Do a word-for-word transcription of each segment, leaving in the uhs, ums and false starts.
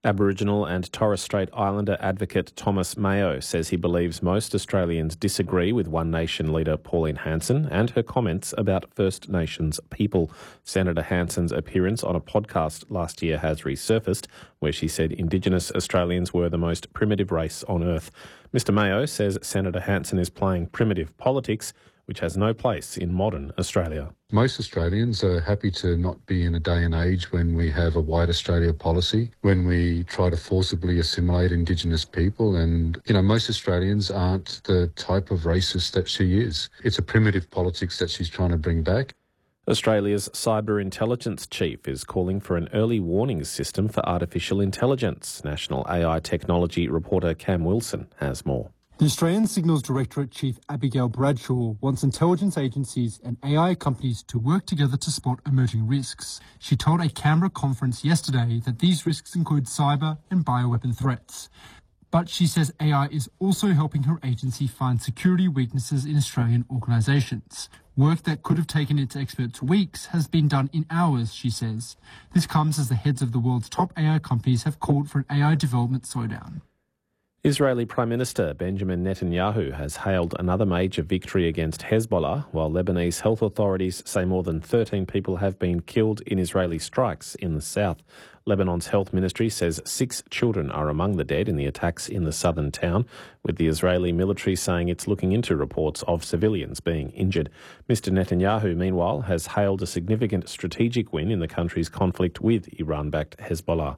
Aboriginal and Torres Strait Islander advocate Thomas Mayo says he believes most Australians disagree with One Nation leader Pauline Hanson and her comments about First Nations people. Senator Hanson's appearance on a podcast last year has resurfaced, where she said Indigenous Australians were the most primitive race on earth. Mister Mayo says Senator Hanson is playing primitive politics, which has no place in modern Australia. Most Australians are happy to not be in a day and age when we have a white Australia policy, when we try to forcibly assimilate Indigenous people. And, you know, most Australians aren't the type of racist that she is. It's a primitive politics that she's trying to bring back. Australia's cyber intelligence chief is calling for an early warning system for artificial intelligence. National A I technology reporter Cam Wilson has more. The Australian Signals Directorate Chief Abigail Bradshaw wants intelligence agencies and A I companies to work together to spot emerging risks. She told a Canberra conference yesterday that these risks include cyber and bioweapon threats. But she says A I is also helping her agency find security weaknesses in Australian organisations. Work that could have taken its experts weeks has been done in hours, she says. This comes as the heads of the world's top A I companies have called for an A I development slowdown. Israeli Prime Minister Benjamin Netanyahu has hailed another major victory against Hezbollah, while Lebanese health authorities say more than thirteen people have been killed in Israeli strikes in the south. Lebanon's health ministry says six children are among the dead in the attacks in the southern town, with the Israeli military saying it's looking into reports of civilians being injured. Mister Netanyahu, meanwhile, has hailed a significant strategic win in the country's conflict with Iran-backed Hezbollah.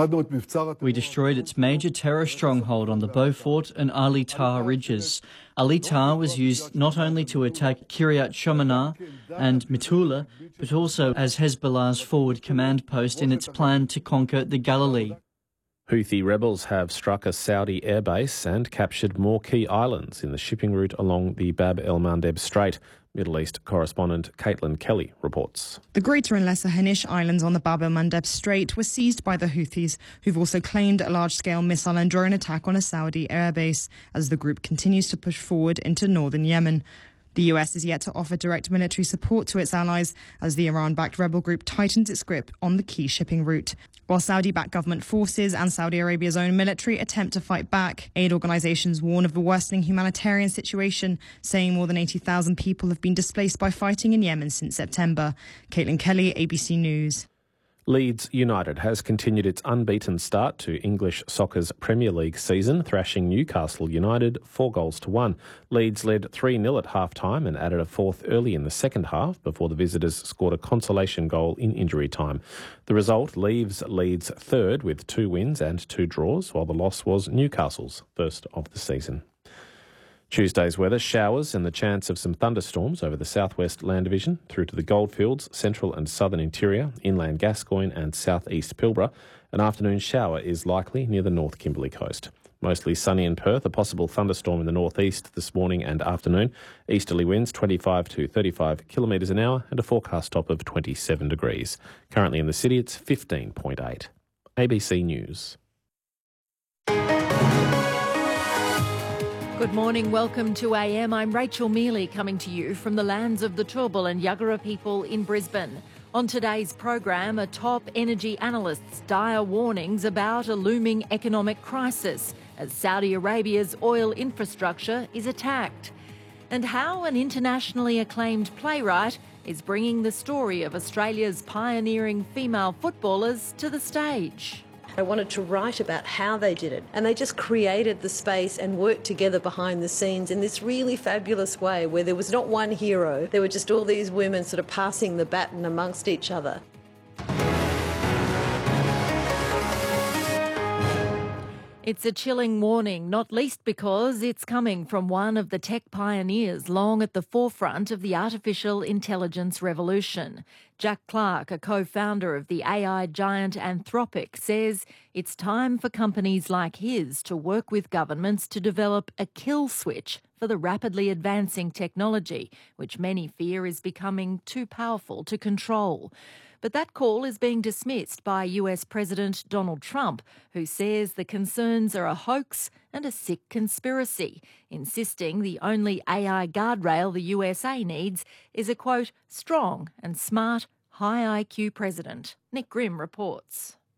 We destroyed its major terror stronghold on the Beaufort and Ali Tar ridges. Ali Tar was used not only to attack Kiryat Shomona and Metula, but also as Hezbollah's forward command post in its plan to conquer the Galilee. Houthi rebels have struck a Saudi airbase and captured more key islands in the shipping route along the Bab el-Mandeb Strait. Middle East correspondent Caitlin Kelly reports. The Greater and Lesser Hanish Islands on the Bab el-Mandeb Strait were seized by the Houthis, who've also claimed a large-scale missile and drone attack on a Saudi airbase as the group continues to push forward into northern Yemen. The U S is yet to offer direct military support to its allies as the Iran-backed rebel group tightens its grip on the key shipping route. While Saudi-backed government forces and Saudi Arabia's own military attempt to fight back, aid organisations warn of a worsening humanitarian situation, saying more than eighty thousand people have been displaced by fighting in Yemen since September. Caitlin Kelly, A B C News. Leeds United has continued its unbeaten start to English soccer's Premier League season, thrashing Newcastle United four goals to one. Leeds led three nil at half-time and added a fourth early in the second half before the visitors scored a consolation goal in injury time. The result leaves Leeds third with two wins and two draws, while the loss was Newcastle's first of the season. Tuesday's weather, showers and the chance of some thunderstorms over the southwest land division through to the Goldfields, central and southern interior, inland Gascoyne and southeast Pilbara. An afternoon shower is likely near the North Kimberley coast. Mostly sunny in Perth, a possible thunderstorm in the northeast this morning and afternoon. Easterly winds twenty-five to thirty-five kilometres an hour and a forecast top of twenty-seven degrees. Currently in the city it's fifteen point eight. A B C News. Good morning, welcome to A M. I'm Rachel Mealy coming to you from the lands of the Turrbal and Yuggera people in Brisbane. On today's program, a top energy analyst's dire warnings about a looming economic crisis as Saudi Arabia's oil infrastructure is attacked. And how an internationally acclaimed playwright is bringing the story of Australia's pioneering female footballers to the stage. I wanted to write about how they did it, and they just created the space and worked together behind the scenes in this really fabulous way where there was not one hero, there were just all these women sort of passing the baton amongst each other. It's a chilling warning, not least because it's coming from one of the tech pioneers long at the forefront of the artificial intelligence revolution. Jack Clark, a co-founder of the A I giant Anthropic, says it's time for companies like his to work with governments to develop a kill switch for the rapidly advancing technology, which many fear is becoming too powerful to control. But that call is being dismissed by U S President Donald Trump, who says the concerns are a hoax and a sick conspiracy, insisting the only A I guardrail the U S A needs is a, quote, strong and smart, high I Q president. Nick Grimm reports.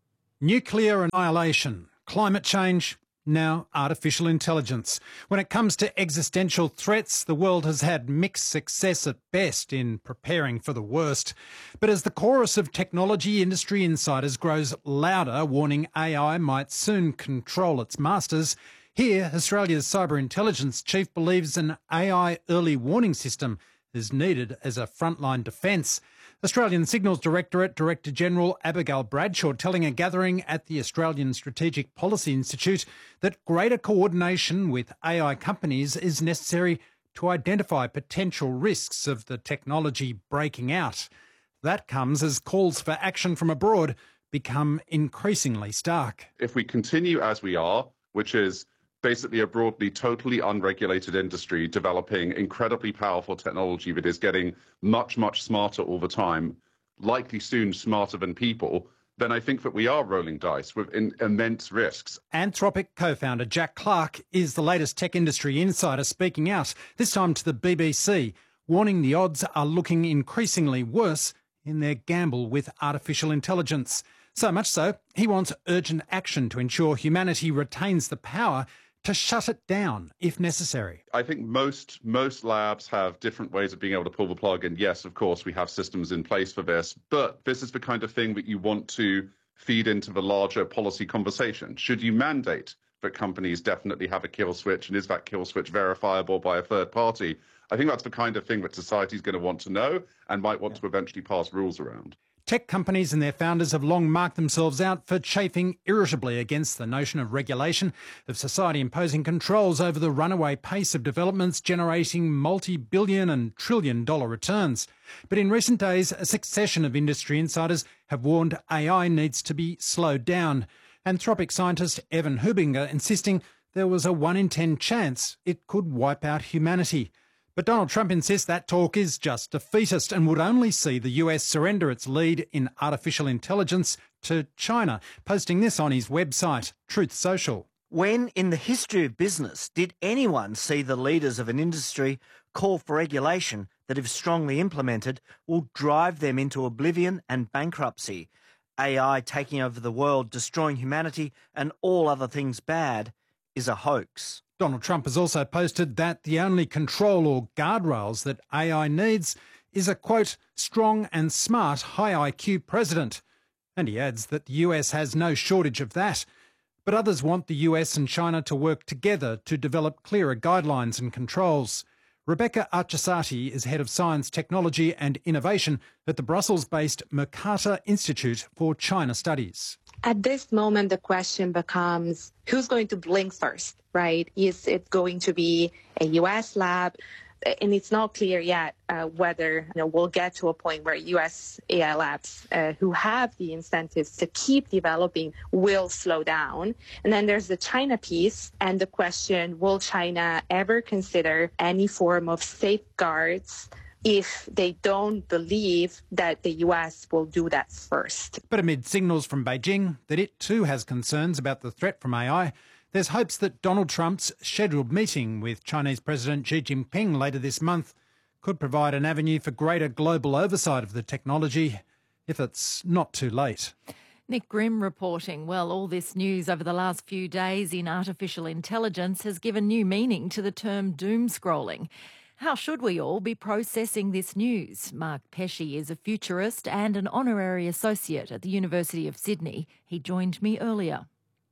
Nuclear annihilation, climate change, now artificial intelligence. When it comes to existential threats, the world has had mixed success at best in preparing for the worst. But as the chorus of technology industry insiders grows louder, warning A I might soon control its masters, here Australia's cyber intelligence chief believes an A I early warning system is needed as a frontline defence. Australian Signals Directorate Director General Abigail Bradshaw telling a gathering at the Australian Strategic Policy Institute that greater coordination with A I companies is necessary to identify potential risks of the technology breaking out. That comes as calls for action from abroad become increasingly stark. If we continue as we are, which is basically a broadly totally unregulated industry developing incredibly powerful technology that is getting much, much smarter all the time, likely soon smarter than people, then I think that we are rolling dice with in, immense risks. Anthropic co-founder Jack Clark is the latest tech industry insider speaking out, this time to the B B C, warning the odds are looking increasingly worse in their gamble with artificial intelligence. So much so, he wants urgent action to ensure humanity retains the power to shut it down if necessary. I think most most labs have different ways of being able to pull the plug. And yes, of course, we have systems in place for this. But this is the kind of thing that you want to feed into the larger policy conversation. Should you mandate that companies definitely have a kill switch? And is that kill switch verifiable by a third party? I think that's the kind of thing that society is going to want to know and might want to eventually pass rules around. Tech companies and their founders have long marked themselves out for chafing irritably against the notion of regulation, of society imposing controls over the runaway pace of developments generating multi-billion and trillion dollar returns. But in recent days, a succession of industry insiders have warned A I needs to be slowed down. Anthropic scientist Evan Hubinger insisting there was a one in ten chance it could wipe out humanity. But Donald Trump insists that talk is just defeatist and would only see the U S surrender its lead in artificial intelligence to China, posting this on his website, Truth Social. When in the history of business did anyone see the leaders of an industry call for regulation that, if strongly implemented, will drive them into oblivion and bankruptcy? A I taking over the world, destroying humanity and all other things bad is a hoax. Donald Trump has also posted that the only control or guardrails that A I needs is a, quote, strong and smart high I Q president. And he adds that the U S has no shortage of that. But others want the U S and China to work together to develop clearer guidelines and controls. Rebecca Archesati is Head of Science, Technology and Innovation at the Brussels-based Mercator Institute for China Studies. At this moment, the question becomes, who's going to blink first, right? Is it going to be a U S lab? And it's not clear yet uh, whether you know, we'll get to a point where U S A I labs uh, who have the incentives to keep developing will slow down. And then there's the China piece and the question, will China ever consider any form of safeguards if they don't believe that the U S will do that first? But amid signals from Beijing that it too has concerns about the threat from A I, there's hopes that Donald Trump's scheduled meeting with Chinese President Xi Jinping later this month could provide an avenue for greater global oversight of the technology if it's not too late. Nick Grimm reporting, well, all this news over the last few days in artificial intelligence has given new meaning to the term doom scrolling. How should we all be processing this news? Mark Pesce is a futurist and an honorary associate at the University of Sydney. He joined me earlier.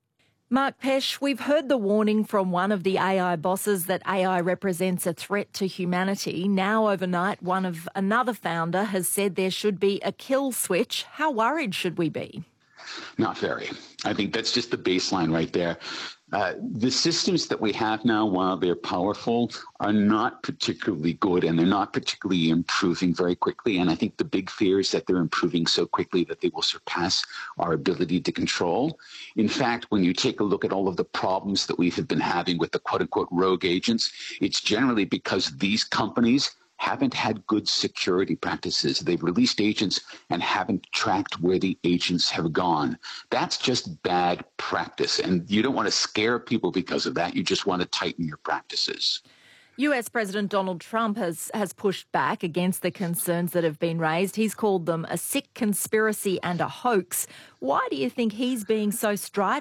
Mark Pesce, we've heard the warning from one of the A I bosses that A I represents a threat to humanity. Now, overnight, one of another founder has said there should be a kill switch. How worried should we be? Not very. I think that's just the baseline right there. Uh, the systems that we have now, while they're powerful, are not particularly good, and they're not particularly improving very quickly. And I think the big fear is that they're improving so quickly that they will surpass our ability to control. In fact, when you take a look at all of the problems that we have been having with the quote-unquote rogue agents, it's generally because these companies haven't had good security practices. They've released agents and haven't tracked where the agents have gone. That's just bad practice, and you don't want to scare people because of that. You just want to tighten your practices. U S President Donald Trump has, has pushed back against the concerns that have been raised. He's called them a sick conspiracy and a hoax. Why do you think he's being so strident?